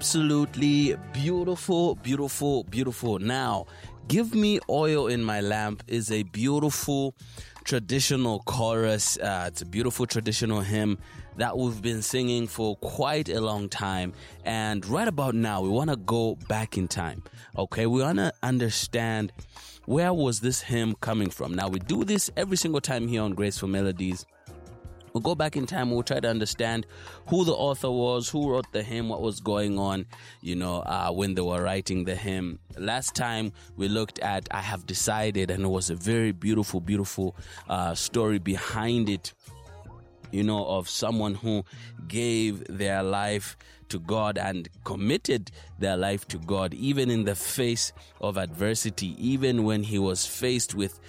absolutely beautiful, beautiful, beautiful. Now, Give Me Oil in My Lamp is a beautiful traditional chorus. It's a beautiful traditional hymn that we've been singing for quite a long time. And right about now, we want to go back in time. Okay, we want to understand where was this hymn coming from. Now, we do this every single time here on Graceful Melodies. We'll go back in time. We'll try to understand who the author was, who wrote the hymn, what was going on, when they were writing the hymn. Last time we looked at I Have Decided, and it was a very beautiful, beautiful story behind it, of someone who gave their life to God and committed their life to God, even in the face of adversity, even when he was faced with,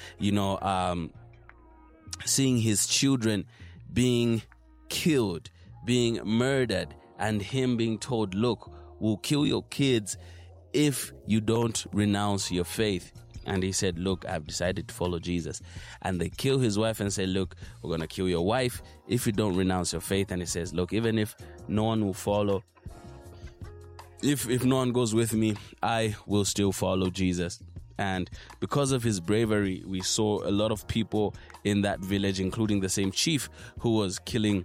seeing his children being killed, being murdered, and him being told, look, we'll kill your kids if you don't renounce your faith. And he said, look, I've decided to follow Jesus. And they kill his wife and say, look, we're going to kill your wife if you don't renounce your faith. And he says, look, even if no one will follow, if no one goes with me, I will still follow Jesus. And because of his bravery, we saw a lot of people in that village, including the same chief who was killing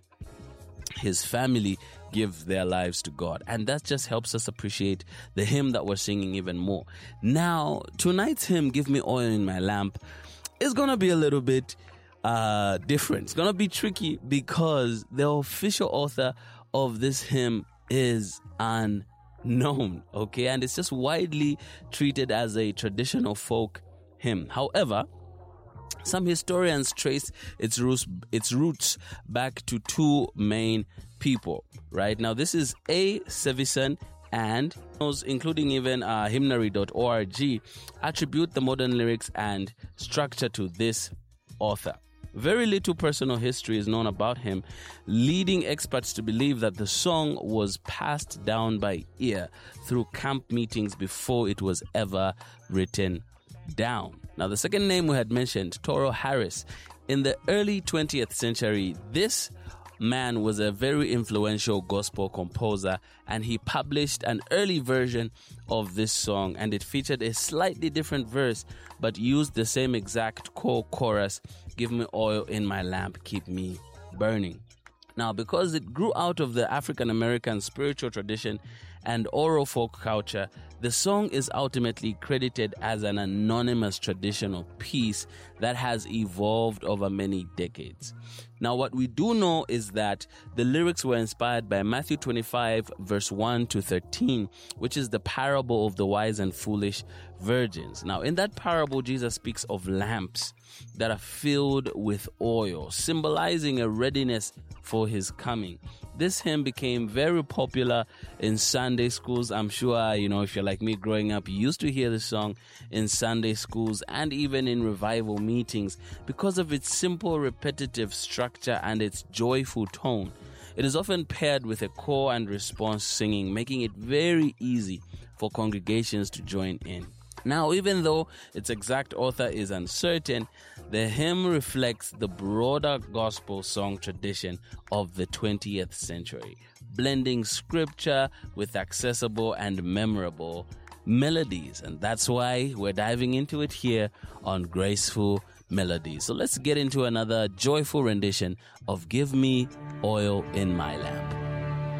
his family, give their lives to God. And that just helps us appreciate the hymn that we're singing even more. Now, tonight's hymn, Give Me Oil in My Lamp, is going to be a little bit different. It's going to be tricky because the official author of this hymn is unknown, okay? And it's just widely treated as a traditional folk hymn. However, some historians trace its roots back to two main people, right? Now, this is A. Sevison and those, including even hymnary.org, attribute the modern lyrics and structure to this author. Very little personal history is known about him, leading experts to believe that the song was passed down by ear through camp meetings before it was ever written down. Now, the second name we had mentioned, Toro Harris. In the early 20th century, this man was a very influential gospel composer, and he published an early version of this song, and it featured a slightly different verse but used the same exact core chorus, give me oil in my lamp, keep me burning. Now, because it grew out of the African American spiritual tradition and oral folk culture, the song is ultimately credited as an anonymous traditional piece that has evolved over many decades. Now, what we do know is that the lyrics were inspired by Matthew 25, verse 1 to 13, which is the parable of the wise and foolish virgins. Now, in that parable, Jesus speaks of lamps that are filled with oil, symbolizing a readiness for his coming. This hymn became very popular in Sunday schools. I'm sure, if you're like me growing up, you used to hear the song in Sunday schools and even in revival meetings because of its simple, repetitive structure and its joyful tone. It is often paired with a call and response singing, making it very easy for congregations to join in. Now, even though its exact author is uncertain, the hymn reflects the broader gospel song tradition of the 20th century, blending scripture with accessible and memorable melodies. And that's why we're diving into it here on Graceful Melodies. So let's get into another joyful rendition of Give Me Oil in My Lamp.